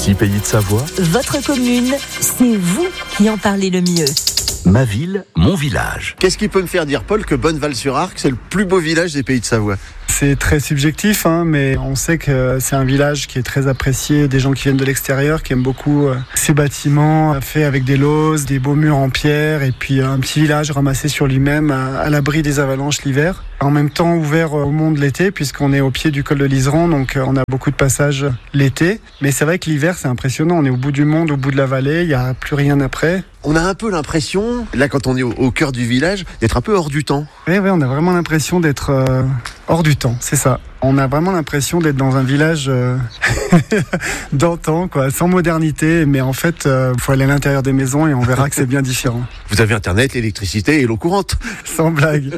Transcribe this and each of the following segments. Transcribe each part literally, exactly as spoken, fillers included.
Ici Pays de Savoie. Votre commune, c'est vous qui en parlez le mieux. Ma ville, mon village. Qu'est-ce qui peut me faire dire, Paul, que Bonneval-sur-Arc, c'est le plus beau village des Pays de Savoie ? C'est très subjectif, hein, mais on sait que c'est un village qui est très apprécié des gens qui viennent de l'extérieur, qui aiment beaucoup euh, ces bâtiments faits avec des lauses, des beaux murs en pierre, et puis un petit village ramassé sur lui-même à, à l'abri des avalanches l'hiver. En même temps ouvert au monde l'été, puisqu'on est au pied du col de l'Iseran, donc on a beaucoup de passages l'été. Mais c'est vrai que l'hiver, c'est impressionnant. On est au bout du monde, au bout de la vallée, il n'y a plus rien après. On a un peu l'impression, là quand on est au, au cœur du village, d'être un peu hors du temps. Oui, oui, on a vraiment l'impression d'être euh, hors du temps, c'est ça. On a vraiment l'impression d'être dans un village euh, d'antan, quoi, sans modernité. Mais en fait, il euh, faut aller à l'intérieur des maisons et on verra que c'est bien différent. Vous avez Internet, l'électricité et l'eau courante. Sans blague.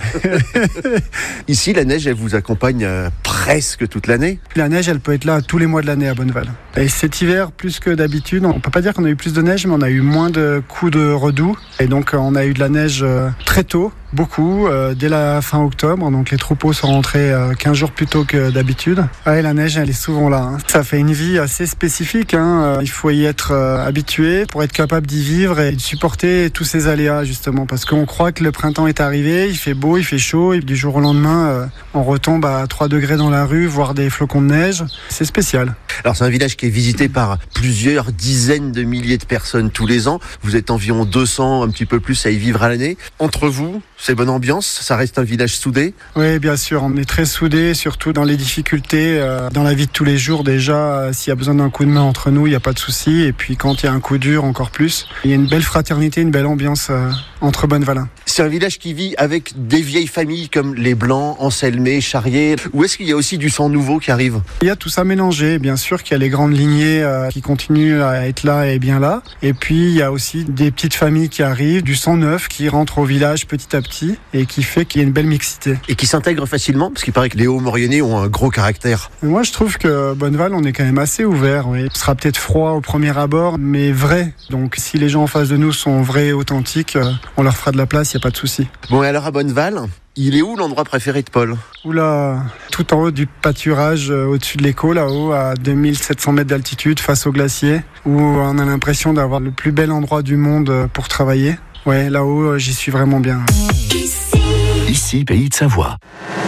Ici, la neige, elle vous accompagne euh, presque toute l'année. La neige, elle peut être là tous les mois de l'année à Bonneval. Et cet hiver, plus que d'habitude, on peut pas dire qu'on a eu plus de neige, mais on a eu moins de coups de redoux. Et donc, on a eu de la neige euh, très tôt. Beaucoup, euh, dès la fin octobre, donc les troupeaux sont rentrés euh, quinze jours plus tôt que d'habitude. Ah, et la neige, elle est souvent là. Hein. Ça fait une vie assez spécifique. Hein. Il faut y être euh, habitué pour être capable d'y vivre et de supporter tous ces aléas, justement. Parce qu'on croit que le printemps est arrivé, il fait beau, il fait chaud, et du jour au lendemain, euh, on retombe à trois degrés dans la rue, voire des flocons de neige. C'est spécial. Alors, c'est un village qui est visité par plusieurs dizaines de milliers de personnes tous les ans. Vous êtes environ deux cents, un petit peu plus, à y vivre à l'année. Entre vous, c'est bonne ambiance, ça reste un village soudé. Oui, bien sûr, on est très soudés, surtout dans les difficultés, euh, dans la vie de tous les jours déjà. Euh, s'il y a besoin d'un coup de main entre nous, il n'y a pas de souci. Et puis quand il y a un coup dur, encore plus. Il y a une belle fraternité, une belle ambiance euh, entre Bonnevalins. C'est un village qui vit avec des vieilles familles comme les Blancs, Anselmé, Charrier. Ou est-ce qu'il y a aussi du sang nouveau qui arrive ? Il y a tout ça mélangé. Bien sûr qu'il y a les grandes lignées euh, qui continuent à être là et bien là. Et puis il y a aussi des petites familles qui arrivent, du sang neuf qui rentre au village petit à petit et qui fait qu'il y a une belle mixité. Et qui s'intègre facilement, parce qu'il paraît que les Hauts-Mauriennais ont un gros caractère. Moi, je trouve que Bonneval, on est quand même assez ouvert. Oui. Ce sera peut-être froid au premier abord, mais vrai. Donc, si les gens en face de nous sont vrais et authentiques, on leur fera de la place, il n'y a pas de souci. Bon, et alors à Bonneval, il est où l'endroit préféré de Paul ? Oula, tout en haut du pâturage, euh, au-dessus de l'écho, là-haut, à deux mille sept cents mètres d'altitude, face au glacier, où on a l'impression d'avoir le plus bel endroit du monde pour travailler. Ouais, là-haut, j'y suis vraiment bien. Ici, Pays de Savoie.